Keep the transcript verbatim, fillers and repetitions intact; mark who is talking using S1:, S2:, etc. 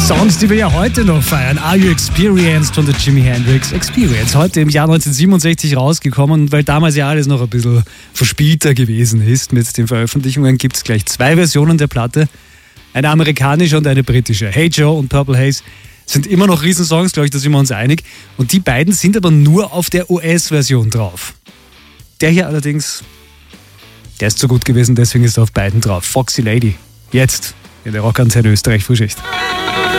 S1: Songs, die wir ja heute noch feiern. Are You Experienced von der Jimi Hendrix Experience. Heute im Jahr neunzehnhundertsiebenundsechzig rausgekommen, weil damals ja alles noch ein bisschen verspielter gewesen ist mit den Veröffentlichungen, gibt es gleich zwei Versionen der Platte. Eine amerikanische und eine britische. Hey Joe und Purple Haze sind immer noch Riesensongs, glaube ich, da sind wir uns einig. Und die beiden sind aber nur auf der U S-Version drauf. Der hier allerdings, der ist so gut gewesen, deswegen ist er auf beiden drauf. Foxy Lady, jetzt in der Rockantenne Österreich Frühschicht.